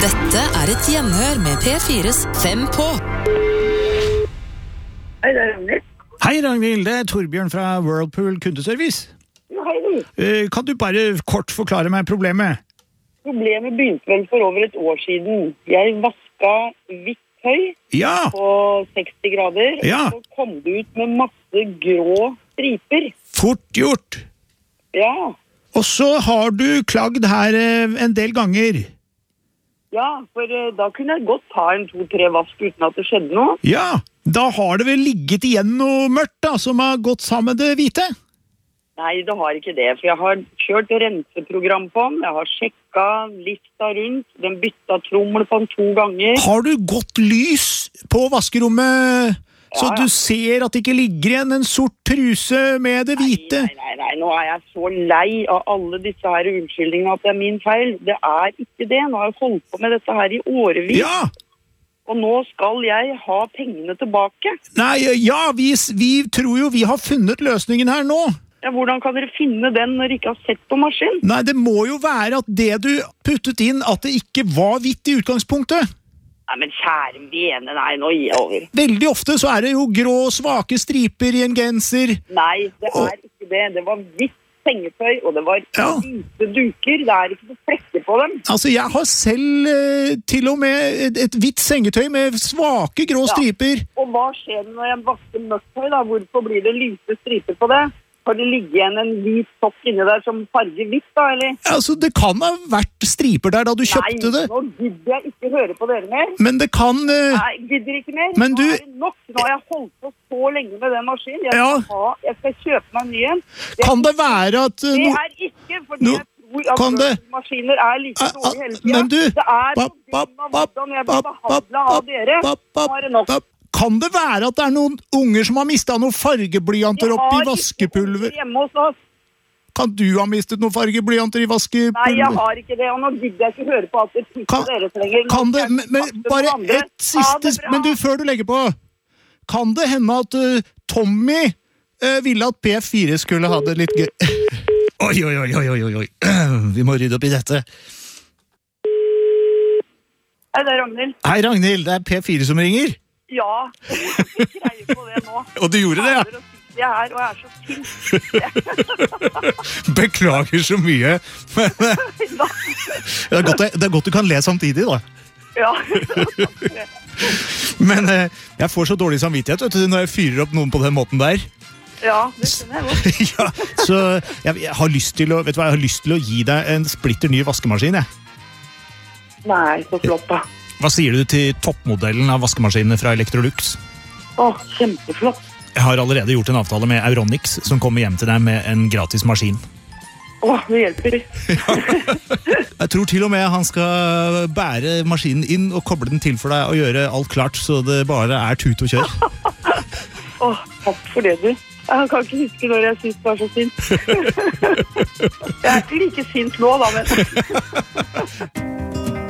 Dette et gjenhør med P4's 5 på. Hei, det Ragnhild. Hei Ragnhild, det Torbjørn fra Whirlpool kundeservice. Ja, hei. Kan du bare kort forklare meg problemet? Problemet begynte vel for over et år siden. Jeg vasket hvitt tøy på 60 grader, og så kom det ut med masse grå striper. Fort gjort. Ja. Og så har du klagd her en del ganger. Ja, for da kunne jeg godt ta en 2-3 vask uten at det skjedde noe. Ja, da har det vel ligget igjen noe mørkt da, som har gått sammen med det hvite? Nei, det har ikke det, for jeg har kjørt renseprogram på den, jeg har sjekket lista rundt, den bytta trommel på den 2 ganger. Har du gått lys på vaskerommet, så du ser at det ikke ligger igjen en sort truse med det hvite? Nei, nå jeg så lei av alle disse her unnskyldningene at det min feil. Det ikke det, nå har jeg holdt på med dette her i årevis. Ja! Og nå skal jeg ha pengene tilbake. Nei, ja, vi tror jo vi har funnet løsningen her nå. Ja, hvordan kan dere finne den når dere ikke har sett på maskin? Nei, det må jo være at det du puttet inn, at det ikke var hvitt i utgangspunktet. Nei, men kjære vene, nei, nå gir jeg over. Veldig ofte så det jo grå, svake striper i en genser. Nei, det ikke det. Det var hvitt sengetøy, og det var hvite duker. Det ikke noe flekker på dem. Altså, jeg har selv til og med et hvitt sengetøy med svake grå striper. Og hva skjer når jeg vasker mørkt tøy da? Hvorfor blir det lyse striper på det? Har det ligget igjen en hvit sokk inni der som farger hvitt da, eller? Altså, det kan ha vært striper der da du kjøpte det. Nei, nå gidder jeg ikke høre på dere mer. Men det kan... Nei, gidder ikke mer. Men du... Nå har jeg holdt på så lenge med den maskinen. Jeg skal kjøpe meg en ny en. Kan det være at... Det ikke, fordi jeg tror at maskiner like dårlige hele tiden. Men du... Det på grunn av hvordan jeg blir behandlet av dere. Nå det nok. Kan det være at det noen unger som har mistet noen fargeblyanter oppi vaskepulver? Hjemme hos oss. Kan du ha mistet noen fargeblyanter i vaskepulver? Nei, jeg har ikke det, og nå gidder jeg ikke høre på alt det tipset dere trenger. Kan det, men bare et siste, men du, før du legger på, kan det hende at Tommy ville at P4 skulle ha det litt gøy? Oi, vi må rydde opp i dette. Hei, det Ragnhild. Hei Ragnhild, det P4 som ringer. Ja, jeg greier på det nå. Og du gjorde det, ja? Jeg og så sint. Beklager så mye. Det godt du kan le samtidig, da. Ja. Men jeg får så dårlig samvittighet, vet du, når jeg fyrer opp noen på den måten der. Ja, det skjønner jeg godt. Ja, så jeg har lyst til å, vet du hva, jeg har lyst til å gi deg en splitter ny vaskemaskin, jeg. Nei, så flott da. Hva sier du til toppmodellen av vaskemaskinene fra Electrolux? Kjempeflott. Jeg har allerede gjort en avtale med Euronics, som kommer hjem til deg med en gratis maskin. Det hjelper. Jeg tror til og med han skal bære maskinen inn og koble den til for deg og gjøre alt klart, så det bare tut og kjør. Takk for det, du. Jeg kan ikke huske når jeg synes det så sint. Jeg ikke like sint nå, da, men...